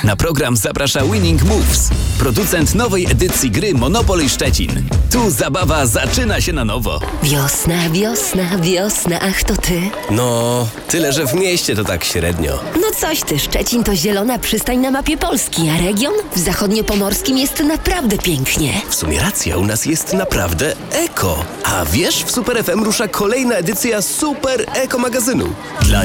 Na program zaprasza Winning Moves, producent nowej edycji gry Monopoly Szczecin. Tu zabawa zaczyna się na nowo. Wiosna, wiosna, wiosna, ach to ty. No, tyle, że w mieście to tak średnio. No coś ty, Szczecin to zielona przystań na mapie Polski, a region w zachodniopomorskim jest naprawdę pięknie. W sumie racja, u nas jest naprawdę eko. A wiesz, w Super FM rusza kolejna edycja Super Eko magazynu. Dla